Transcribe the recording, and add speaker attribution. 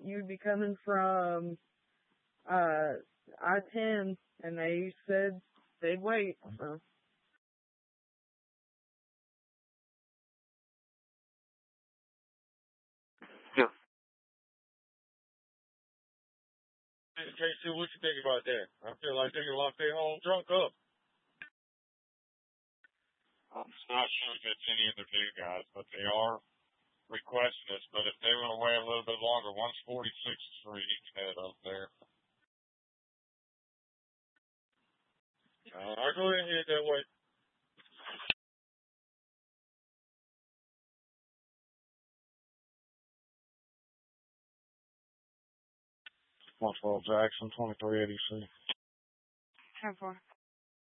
Speaker 1: you'd be coming from I-10, and they said they'd wait. So.
Speaker 2: Yeah.
Speaker 3: Hey, Casey, what you think about that? I feel like they can lock their whole drunk up.
Speaker 4: I'm not sure if it's any of the big guys, but they are requesting us. But if they want to wait a little bit longer, 146 is free. You can head up there.
Speaker 3: I'll go ahead and head that way.
Speaker 4: 112 Jackson, 2380C.
Speaker 1: 10-4.